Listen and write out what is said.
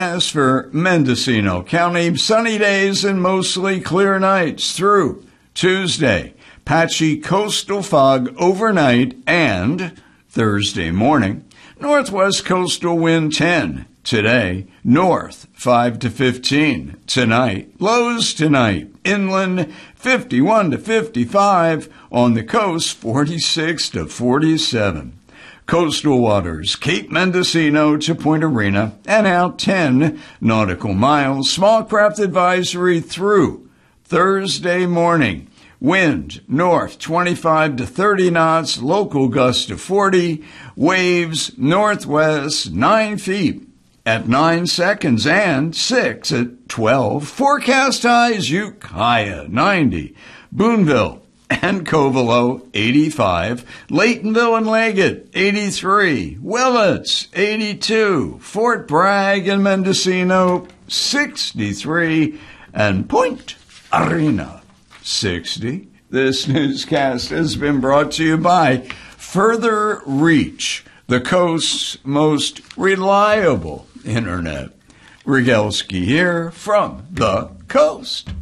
As for Mendocino County, sunny days and mostly clear nights through Tuesday. Patchy coastal fog overnight and Thursday morning. Northwest coastal wind 10 today. North 5 to 15 tonight. Lows tonight. Inland 51 to 55. On the coast 46 to 47. Coastal waters, Cape Mendocino to Point Arena, and out 10 nautical miles. Small craft advisory through Thursday morning. Wind north 25 to 30 knots, local gust of 40. Waves northwest 9 feet at 9 seconds and 6 at 12. Forecast highs Ukiah 90. Boonville and Covelo, 85. Laytonville and Leggett, 83. Willits, 82. Fort Bragg and Mendocino, 63. And Point Arena, 60. This newscast has been brought to you by Further Reach, the coast's most reliable internet. Rygelski here from the coast.